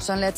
Són les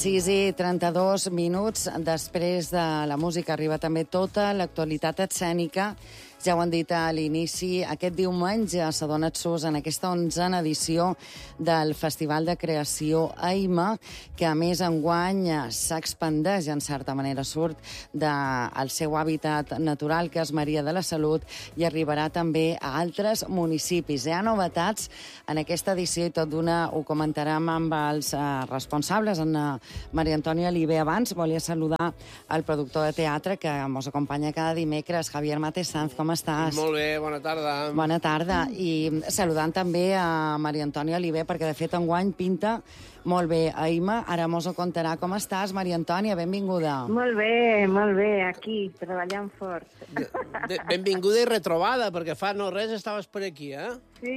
6:32. Després de la música arriba també tota l'actualitat escènica. Ja ho han dit a l'inici, aquest diumenge s'ha donat sus en aquesta 11a edició del Festival de Creació AIMA, que a més enguany s'expandeix, en certa manera surt del seu hàbitat natural, que és Maria de la Salut, i arribarà també a altres municipis. Hi ha novetats en aquesta edició i tot d'una ho comentarem amb els responsables. En Maria Antònia Oliver, abans volia saludar el productor de teatre que ens acompanya cada dimecres, Javier Mate Sanz. Com estàs? Molt bé, bona tarda. Bona tarda. I saludant també a Maria Antònia Oliver, perquè de fet enguany pinta molt bé AIMA. Ara mos ho contarà. Com estàs, Maria Antònia? Benvinguda. Molt bé, aquí, treballant fort. Benvinguda i retrobada, perquè fa no res estaves per aquí, eh?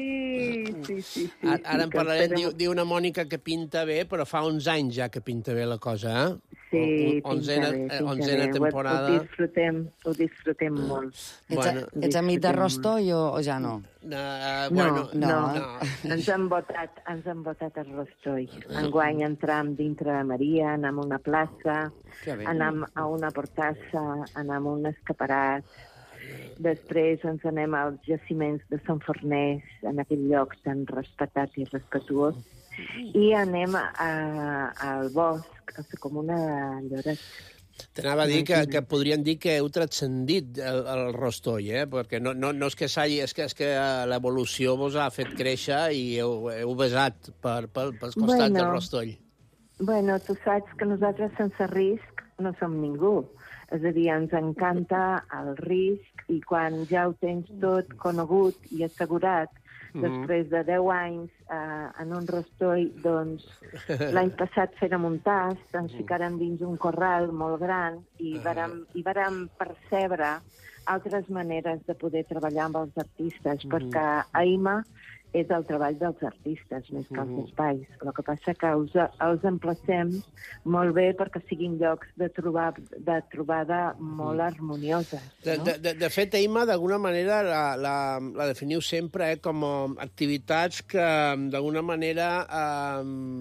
Sí. Ara en parlarem, diu una Mònica que pinta bé, però fa 11 anys ja que pinta bé la cosa, eh? Sí, onzena temporada. Ho disfrutem molt. Ets amic de Rostoll o ja no? No. Ens han votat a Rostoll. Enguany entram dintre de Maria, anem a una plaça, anem a una portassa, anem a un escaparat. Després ens anem als jaciments de Sant Fornès, en aquell lloc tan respectat i respetuós, i anem al bosc, a la comuna de Lloret. T'anava a dir que podrien dir que heu transcendit el Rostoll, perquè no és que s'hagi, és que l'evolució vos ha fet créixer i heu besat pels costats del Rostoll. Bueno, tu saps que nosaltres sense risc no som ningú. És a dir, ens encanta el risc i quan ja ho tens tot conegut i assegurat, després de 10 anys en un Rostoll, doncs l'any passat fèrem un tast, ens ficàrem dins un corral molt gran i vàrem percebre altres maneres de poder treballar amb els artistes, perquè AIMA és el treball dels artistes més que els espais. El que passa que els emplacem molt bé perquè siguin llocs de trobada molt harmonioses. No? De fet, AIMA, d'alguna manera, la definiu sempre com a activitats que, d'alguna manera,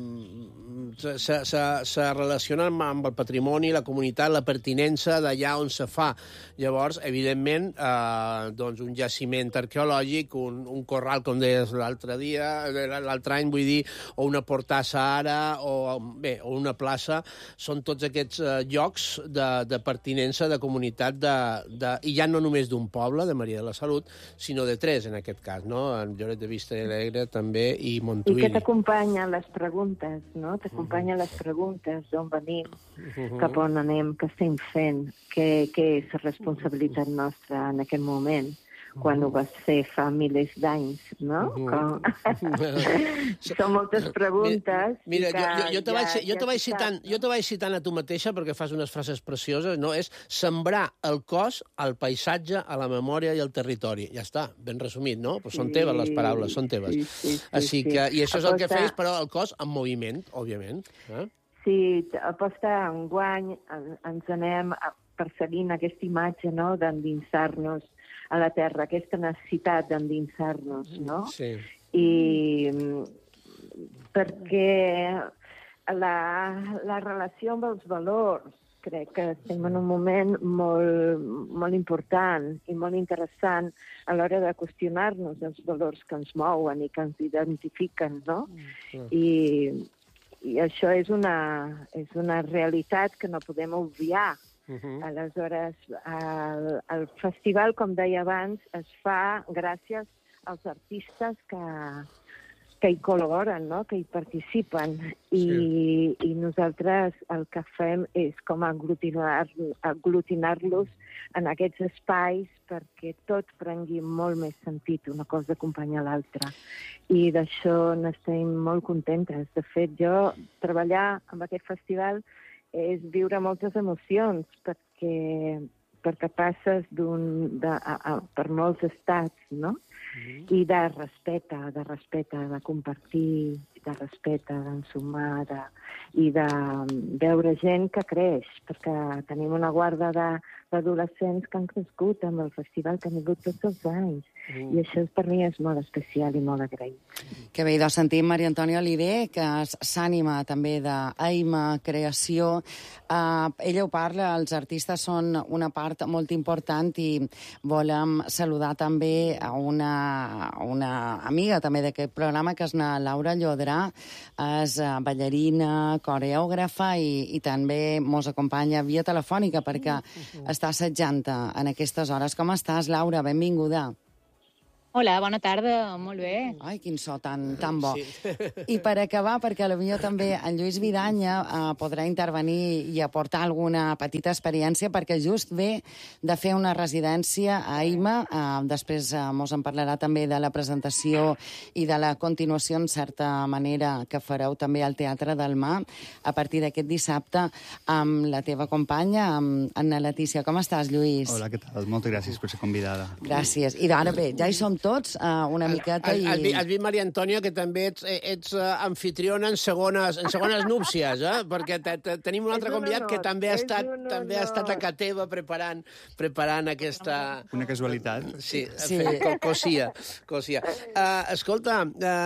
se relacionen amb el patrimoni, la comunitat, la pertinença d'allà on se fa. Llavors, evidentment, doncs un jaciment arqueològic, un corral, com deies l'altre any, vull dir, o una portassa ara, o una plaça, són tots aquests llocs de pertinença, de comunitat, i ja no només d'un poble, de Maria de la Salut, sinó de 3, en aquest cas, no? En Lloret de Vistalegre, també, i Montuïri. I que t'acompanya les preguntes, no? T'acompanya les preguntes d'on venim, cap on anem, què estem fent, què és la responsabilitat nostra en aquest moment, quan ho vas fer fa milers d'anys, no? Són moltes preguntes. Mira, jo te vaig citant a tu mateixa perquè fas unes frases precioses, no? És sembrar el cos, al paisatge, a la memòria i al territori. Ja està, ben resumit, no? Però són teves les paraules, són teves. Així que, i això és el que fes, però el cos en moviment, òbviament. Sí, aposta enguany ens anem perseguint aquesta imatge, no?, d'endinsar-nos a la terra, aquesta necessitat d'endinsar-nos, no? Sí. I perquè la relació amb els valors, crec que estem en un moment molt important i molt interessant a l'hora de qüestionar-nos els valors que ens mouen i que ens identifiquen, no? I això és una realitat que no podem obviar. Aleshores, el festival, com deia abans, es fa gràcies als artistes que hi col·laboren, no?, que hi participen. I nosaltres el que fem és com aglutinar-los en aquests espais perquè tot prengui molt més sentit, una cosa acompanya l'altra. I d'això n'estem molt contentes. De fet, treballar amb aquest festival és viure moltes emocions, perquè passes per molts estats, no? I de respecte, de compartir, de respecte, d'ensumar, i de veure gent que creix, perquè tenim una guarda d'adolescents que han crescut amb el festival, que han vingut tots els anys. I això per mi és molt especial i molt agraït. Que bé, doncs sentim Maria Antònia Oliver, que s'ànima també d'Aima Creació. Ella ho parla, els artistes són una part molt important i volem saludar també a una amiga també d'aquest programa, que és na Laura Llodrà, és ballarina, coreògrafa i també mos acompanya via telefònica perquè està assetjant en aquestes hores. Com estàs, Laura? Benvinguda. Hola, bona tarda, molt bé. Ai, quin so tan bo. Sí. I per acabar, perquè potser també en Lluís Vidanya podrà intervenir i aportar alguna petita experiència, perquè just ve de fer una residència a Aima. Després mos en parlarà també de la presentació i de la continuació, en certa manera, que fareu també al Teatre del Mar a partir d'aquest dissabte amb la teva companya, amb Anna Letícia. Com estàs, Lluís? Hola, què tal? Moltes gràcies per ser convidada. Gràcies. I ara bé, ja hi som tots una miqueta i... Has vist, Maria Antònia, que també ets anfitriona en segones núpcies, perquè tenim un altre convidat que també ha estat a casa teva preparant aquesta... Una casualitat. Sí. Cosia. Escolta,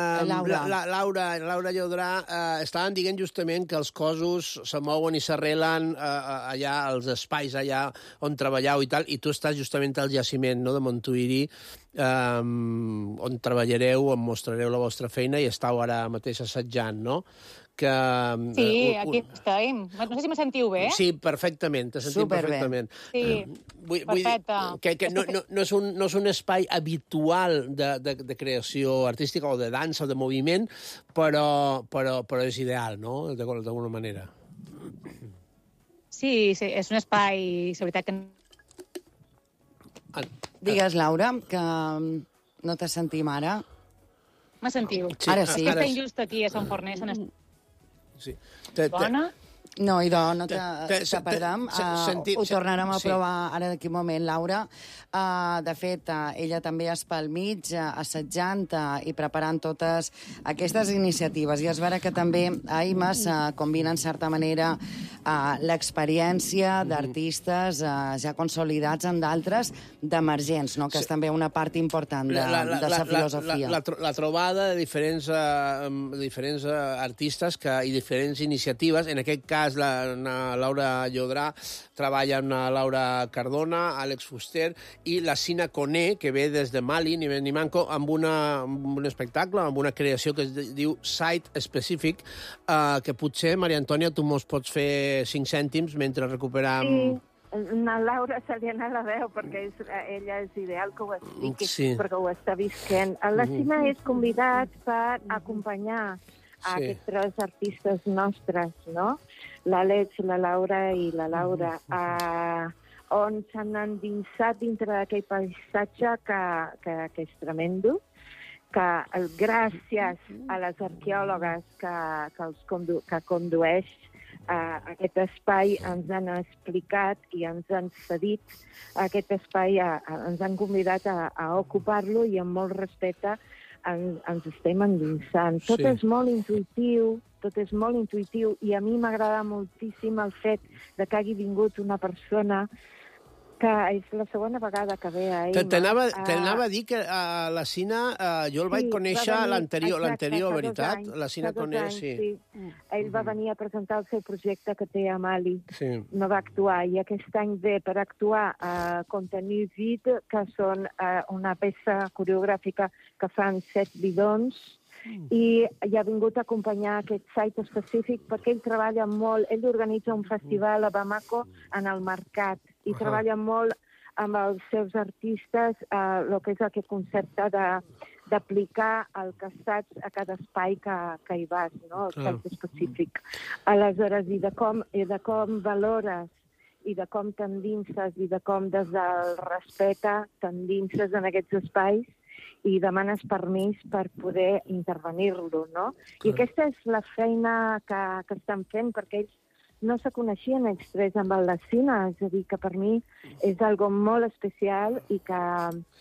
Laura Llodrà, estaven dient justament que els cossos se mouen i s'arrelen allà, als espais allà on treballeu i tal, i tu estàs justament al jaciment, no?, de Montuïri, on treballareu, on mostrareu la vostra feina i estàu ara mateix assetjant, no? Sí, aquí estem. No sé si me sentiu bé. Sí, perfectament, te sentim perfectament. Sí, perfecte. Que no és un espai habitual de creació artística o de dansa o de moviment, però és ideal, no?, d'alguna manera. Sí, és un espai, és veritat que... Digues, Laura, que no te sentim ara. Me sentiu? Sí, ara sí. Estem just aquí, a Sant Forners. Sí. Bona? No, idò, no te perdem. Ho tornarem a provar ara d'aquí un moment, Laura. De fet, ella també és pel mig, assetjant i preparant totes aquestes iniciatives. I és vera que també a Aima combina, en certa manera, l'experiència d'artistes ja consolidats en d'altres d'emergents, no?, que és també una part important de la filosofia. La trobada de diferents artistes i diferents iniciatives. En aquest cas, la Laura Llodrà treballa amb la Laura Cardona, Àlex Fuster i la Sina Koné, que ve des de Mali, ni més ni manco, amb un espectacle, amb una creació que es diu Site Specific, que potser, Maria Antònia, tu mos pots fer 5 cèntims mentre recuperam... Sí, a Laura se li ha anat la veu, perquè ella és ideal que ho expliqui, perquè ho està visquent. La Sina és convidat per acompanyar aquests 3 artistes nostres, no?, l'Àlex, la Laura i la Laura, on s'han endinsat dintre d'aquell paisatge que és tremendo, que gràcies a les arqueòlogues que condueix aquest espai ens han explicat i ens han cedit aquest espai, ens han convidat a ocupar-lo i amb molt respecte ens estem endinsant. Tot és molt intuïtiu, i a mi m'agrada moltíssim el fet de que hagi vingut una persona que és la segona vegada que ve a Aima. T'anava a dir que la Sina, jo el vaig conèixer l'anterior, veritat? La Sina Koné, sí. Ell va venir a presentar el seu projecte que té a Mali. No va actuar, i aquest any ve per actuar a Contenu Vide, que són una peça coreogràfica que fan 7 bidons, i ha vingut a acompanyar aquest Site Specific perquè ell treballa molt, ell organitza un festival a Bamako en el mercat i treballa molt amb els seus artistes el que és aquest concepte d'aplicar el cassatge a cada espai que hi vas, no?, el Site Specific. Aleshores, i de com valores i de com t'endinses i de com des del respecte t'endinses en aquests espais i demanes permís per poder intervenir-lo, no? I aquesta és la feina que estan fent, perquè ells no se coneixien ells 3 amb la Sina, és a dir, que per mi és algo molt especial i que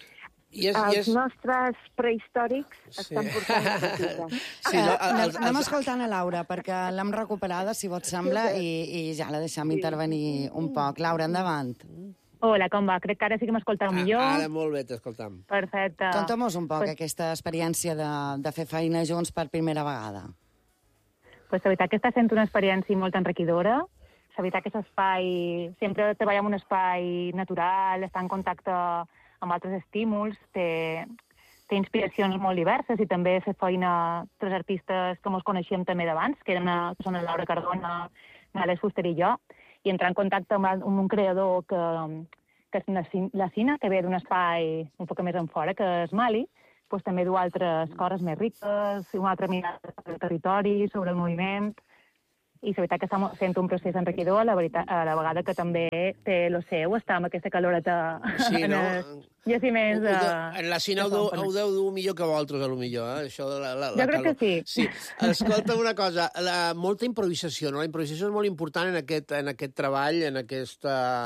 Els nostres prehistòrics estan portant la batuta. Anem escoltant a Laura, perquè l'hem recuperada, si vos sembla, i ja la deixem intervenir un poc. Laura, endavant. Hola, com va? Crec que ara sí que m'escolteu millor. Ara molt bé, t'escoltam. Perfecte. Conta'm-nos un poc aquesta experiència de fer feina junts per primera vegada. Pues la veritat que està sent una experiència molt enriquidora. La veritat que aquest espai, sempre treballar en un espai natural, estar en contacte amb altres estímuls, té inspiracions molt diverses i també fer feina tres artistes que ens coneixíem també d'abans, que són la Laura Cardona, l'Àlex Fuster i jo, i entrar en contacte amb un creador que és la Sina, que ve d'un espai un poc més enfora, que és Mali, doncs també du altres coses més riques, una altra mirada del territori, sobre el moviment, i la veritat que està sent un procés enriquidor, a la vegada que també té el seu, està amb aquesta caloreta en els jaciments. En la Sina ho deu dur millor que vosaltres, potser, això de la jo crec que sí. Sí. Escolta una cosa, molta improvisació, no? La improvisació és molt important en aquest treball, en aquest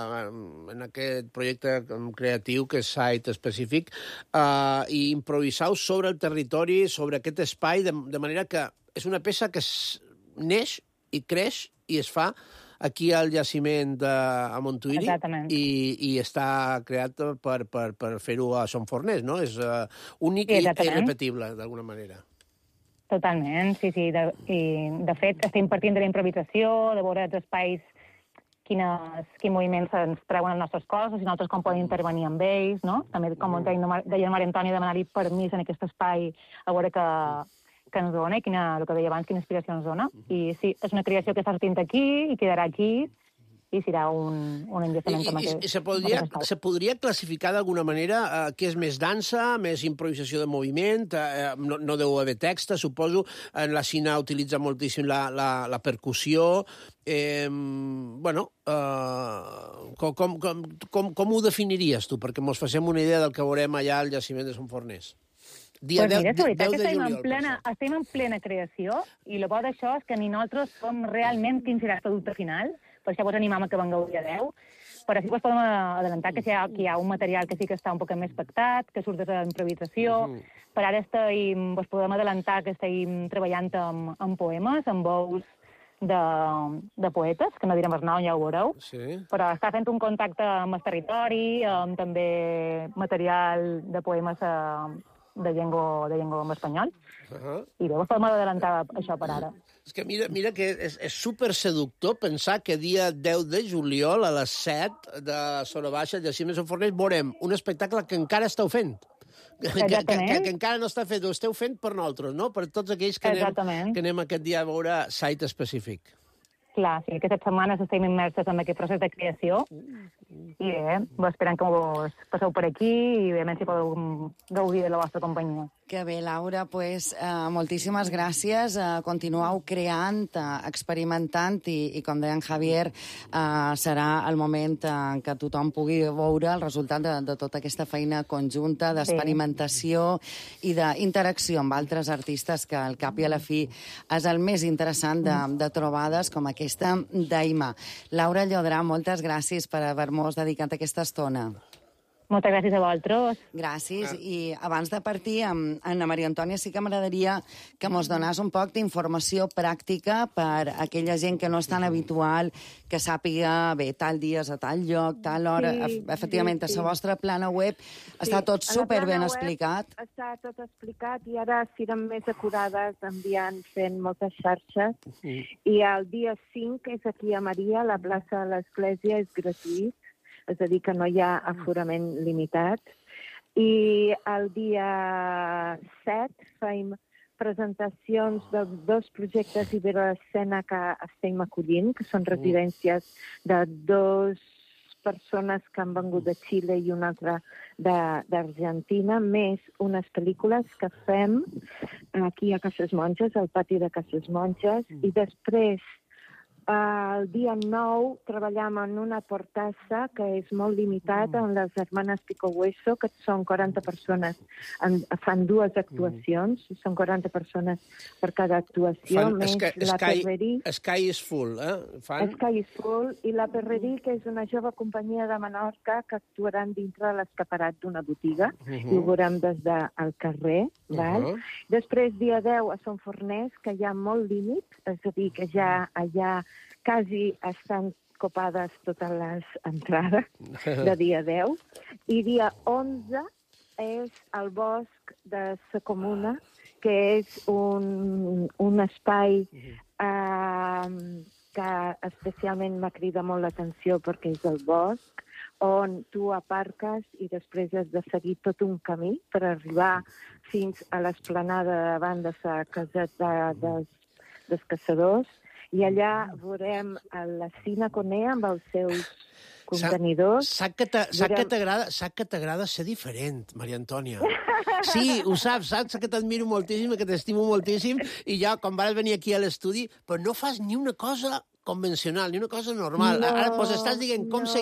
projecte creatiu que és Site Específic, i improvisar sobre el territori, sobre aquest espai, de manera que és una peça que neix i creix i es fa aquí al jaciment a Montuïri i està creat per fer-ho a Son Forners, no? És únic i irrepetible, d'alguna manera. Totalment, sí. De fet, estem partint de la improvisació, de veure els espais, quins moviments ens treuen els nostres cossos i nosaltres com podem intervenir amb ells, no? També, com deia la Maria Antònia, demanar-li permís en aquest espai a veure que ens dona, el que deia abans, quina inspiració ens dona. I sí, és una creació que està sortint aquí i quedarà aquí i serà un enllaçament amb aquest. Se podria classificar d'alguna manera què és més dansa, més improvisació de moviment? No deu haver texta, suposo. En la Sina utilitza moltíssim la percussió. Com ho definiries tu? Perquè ens facem una idea del que veurem allà al jaciment de Son Forners. Pues mira, és veritat que estem en plena creació i el bo d'això és que ni nosaltres som realment quin serà el producte final, per això vos animam a que vengueu dia 10, però sí que us podem adelantar que hi ha un material que sí que està un poc més pactat, que surt de la improvisació. Per ara vos podem adelantar que estem treballant amb poemes, amb veus de poetes, que no direm el nom, ja ho veureu, però està fent un contacte amb el territori, amb també material de poemes de llengua en espanyol. I bé, us podem adelantar això per ara. És que mira que és super seductor pensar que dia 10 de juliol a les 7 de Sora Baixa, al jaciment de Son Forners, veurem un espectacle que encara esteu fent. Que encara no està fet, ho esteu fent per nosaltres, no? Per tots aquells que anem aquest dia a veure Site Específic. Clar, sí, aquestes setmanes estem immerses en aquest procés de creació i bé, esperant que vos passeu per aquí i bé, si podeu gaudir de la vostra companyia. Que bé, Laura, pues, moltíssimes gràcies. Continueu creant, experimentant i com deia en Javier, serà el moment en què tothom pugui veure el resultat de tota aquesta feina conjunta d'experimentació i d'interacció amb altres artistes, que al cap i a la fi és el més interessant de trobades com aquesta d'Aima. Laura Llodrà, moltes gràcies per haver-nos dedicat aquesta estona. Moltes gràcies a vosaltres. Gràcies. I abans de partir, amb Anna Maria Antònia, sí que m'agradaria que mos donàs un poc d'informació pràctica per a aquella gent que no és tan habitual, que sàpiga, bé, tal dia és a tal lloc, tal hora. Efectivament, a la vostra plana web està tot superben explicat. Està tot explicat i ara siguem més acurades fent moltes xarxes. I el dia 5, que és aquí a Maria, la plaça de l'Església, és gratuït. És a dir, que no hi ha aforament limitat. I el dia 7 fem presentacions de 2 projectes Iberoescena que estem acollint, que són residències de 2 persones que han vengut de Xile i una altra d'Argentina, més unes pel·lícules que fem aquí a Cases Monges, al pati de Cases Monges, i després el dia 9 treballem en una portassa que és molt limitat amb les Hermanes Pico Hueso, que són 40 persones. Fan 2 actuacions, són 40 persones per cada actuació, més la Perrerí. Sky is Full, Sky is Full, i la Perrerí, que és una jove companyia de Menorca que actuaran dintre de l'escaparat d'una botiga, i ho veurem des del carrer. Val? Després, dia 10, a Sant Fornès, que hi ha molt límit, és a dir, que ja allà quasi estan copades totes les entrades de dia 10. I dia 11 és el bosc de la Comuna, que és un espai que especialment m'ha cridat molt l'atenció perquè és el bosc, on tu aparques i després has de seguir tot un camí per arribar fins a l'esplanada davant de la caseta dels caçadors, i allà veurem la Cina Conea amb els seus contenidors. Saps que t'agrada ser diferent, Maria Antònia. Sí, ho saps que t'admiro moltíssim, que t'estimo moltíssim, i ja, quan vas venir aquí a l'estudi, però no fas ni una cosa convencional, ni una cosa normal. Ara, estàs dient com